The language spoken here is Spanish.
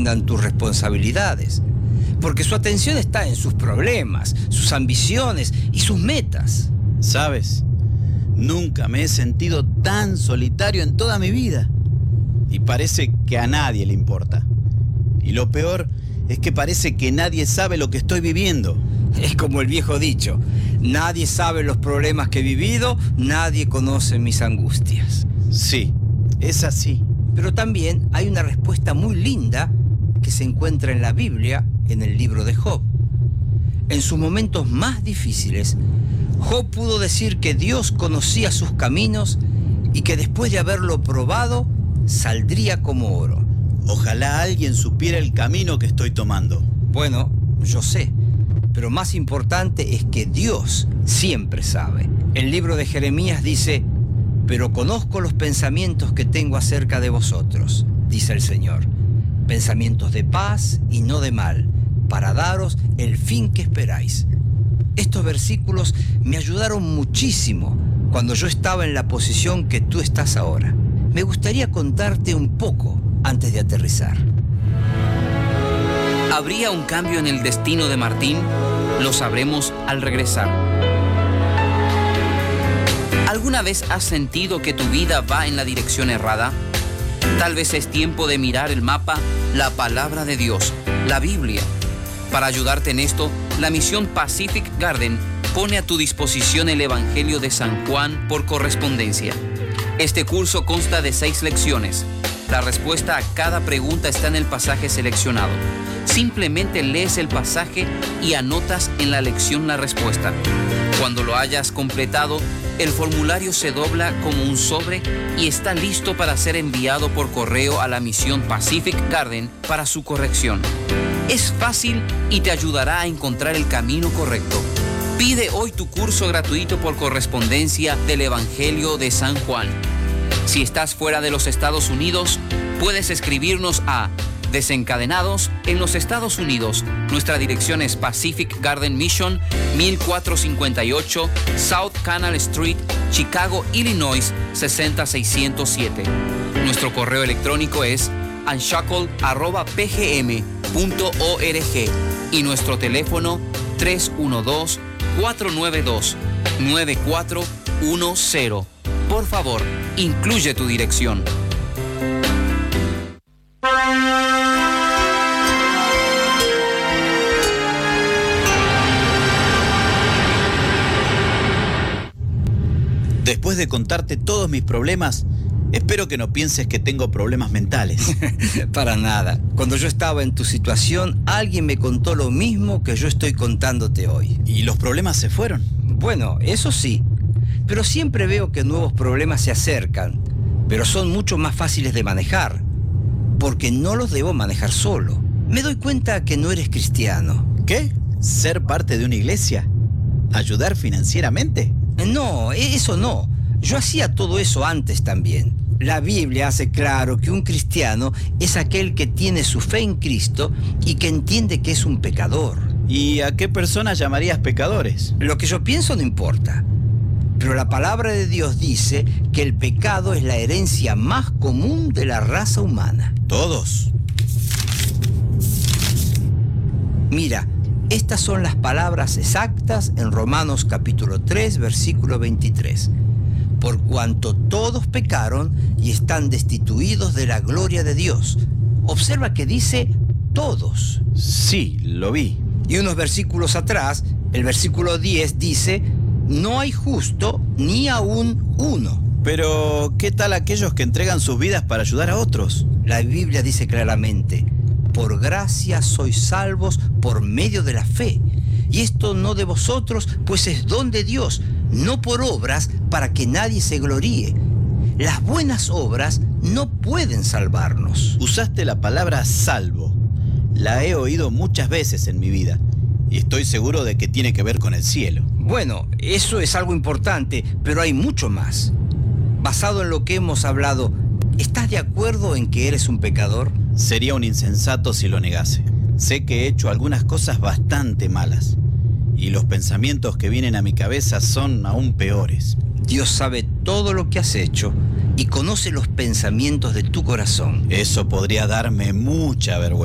atiendan tus responsabilidades, porque su atención está en sus problemas, sus ambiciones y sus metas. ¿Sabes? Nunca me he sentido tan solitario en toda mi vida. Y parece que a nadie le importa. Y lo peor es que parece que nadie sabe lo que estoy viviendo. Es como el viejo dicho: nadie sabe los problemas que he vivido, nadie conoce mis angustias. Sí, es así. Pero también hay una respuesta muy linda que se encuentra en la Biblia, en el libro de Job. En sus momentos más difíciles, Job pudo decir que Dios conocía sus caminos y que después de haberlo probado, saldría como oro. Ojalá alguien supiera el camino que estoy tomando. Bueno, yo sé, pero más importante es que Dios siempre sabe. El libro de Jeremías dice: pero conozco los pensamientos que tengo acerca de vosotros, dice el Señor, pensamientos de paz y no de mal, para daros el fin que esperáis. Estos versículos me ayudaron muchísimo cuando yo estaba en la posición que tú estás ahora. Me gustaría contarte un poco antes de aterrizar. ¿Habría un cambio en el destino de Martín? Lo sabremos al regresar. ¿Alguna vez has sentido que tu vida va en la dirección errada? Tal vez es tiempo de mirar el mapa, la palabra de Dios, la Biblia. Para ayudarte en esto, la misión Pacific Garden pone a tu disposición el Evangelio de San Juan por correspondencia. Este curso consta de 6 lecciones. La respuesta a cada pregunta está en el pasaje seleccionado. Simplemente lees el pasaje y anotas en la lección la respuesta. Cuando lo hayas completado, el formulario se dobla como un sobre y está listo para ser enviado por correo a la misión Pacific Garden para su corrección. Es fácil y te ayudará a encontrar el camino correcto. Pide hoy tu curso gratuito por correspondencia del Evangelio de San Juan. Si estás fuera de los Estados Unidos, puedes escribirnos a Desencadenados en los Estados Unidos. Nuestra dirección es Pacific Garden Mission, 1458 South Canal Street, Chicago, Illinois, 60607. Nuestro correo electrónico es unshackled@pgm.org y nuestro teléfono 312-492-9410. Por favor, incluye tu dirección. Después de contarte todos mis problemas, espero que no pienses que tengo problemas mentales. Para nada. Cuando yo estaba en tu situación, alguien me contó lo mismo que yo estoy contándote hoy. ¿Y los problemas se fueron? Bueno, eso sí. Pero siempre veo que nuevos problemas se acercan, pero son mucho más fáciles de manejar, porque no los debo manejar solo. Me doy cuenta que no eres cristiano. ¿Qué? ¿Ser parte de una iglesia? ¿Ayudar financieramente? No, eso no. Yo hacía todo eso antes también. La Biblia hace claro que un cristiano es aquel que tiene su fe en Cristo y que entiende que es un pecador. ¿Y a qué personas llamarías pecadores? Lo que yo pienso no importa. Pero la palabra de Dios dice que el pecado es la herencia más común de la raza humana. ¿Todos? Mira, estas son las palabras exactas en Romanos capítulo 3, versículo 23. Por cuanto todos pecaron y están destituidos de la gloria de Dios. Observa que dice todos. Sí, lo vi. Y unos versículos atrás, el versículo 10 dice: no hay justo ni aún uno. Pero, ¿qué tal aquellos que entregan sus vidas para ayudar a otros? La Biblia dice claramente: por gracia sois salvos por medio de la fe. Y esto no de vosotros, pues es don de Dios, no por obras para que nadie se gloríe. Las buenas obras no pueden salvarnos. Usaste la palabra salvo. La he oído muchas veces en mi vida. Y estoy seguro de que tiene que ver con el cielo. Bueno, eso es algo importante, pero hay mucho más. Basado en lo que hemos hablado, ¿estás de acuerdo en que eres un pecador? Sería un insensato si lo negase. Sé que he hecho algunas cosas bastante malas. Y los pensamientos que vienen a mi cabeza son aún peores. Dios sabe todo lo que has hecho y conoce los pensamientos de tu corazón. Eso podría darme mucha vergüenza.